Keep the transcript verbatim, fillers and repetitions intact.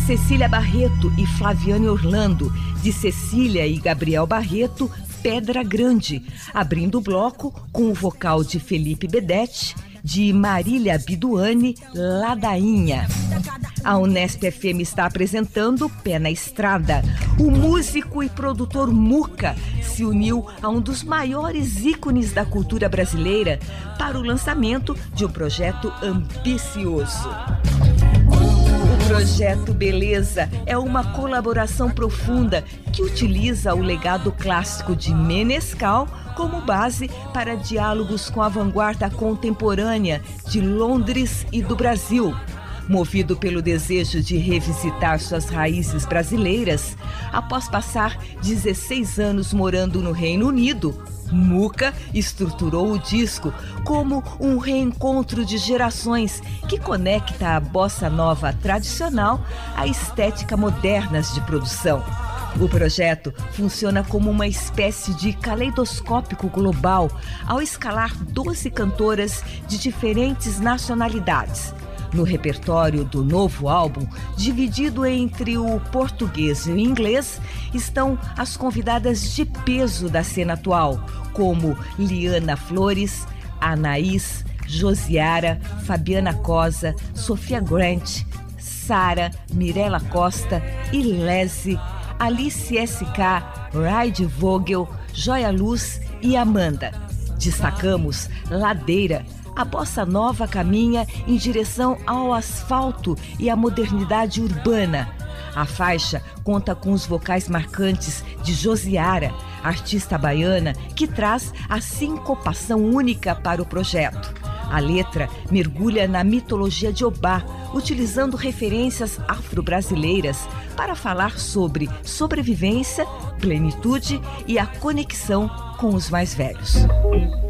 Cecília Barreto e Flaviane Orlando, de Cecília e Gabriel Barreto, Pedra Grande, abrindo o bloco com o vocal de Felipe Bedete, de Marília Biduani, Ladainha. A Unesp F M está apresentando Pé na Estrada. O músico e produtor Muca se uniu a um dos maiores ícones da cultura brasileira para o lançamento de um projeto ambicioso. O projeto Beleza é uma colaboração profunda que utiliza o legado clássico de Menescal como base para diálogos com a vanguarda contemporânea de Londres e do Brasil. Movido pelo desejo de revisitar suas raízes brasileiras, após passar dezesseis anos morando no Reino Unido, Muca estruturou o disco como um reencontro de gerações que conecta a bossa nova tradicional à estética modernas de produção. O projeto funciona como uma espécie de caleidoscópio global ao escalar doze cantoras de diferentes nacionalidades. No repertório do novo álbum, dividido entre o português e o inglês, estão as convidadas de peso da cena atual, como Liana Flores, Anaís, Josiara, Fabiana Cosa, Sofia Grant, Sara, Mirella Costa, Ilese, Alice S K, Raide Vogel, Joia Luz e Amanda. Destacamos Ladeira. A bossa nova caminha em direção ao asfalto e à modernidade urbana. A faixa conta com os vocais marcantes de Josiara, artista baiana que traz a sincopação única para o projeto. A letra mergulha na mitologia de Obá, utilizando referências afro-brasileiras para falar sobre sobrevivência, plenitude e a conexão com os mais velhos.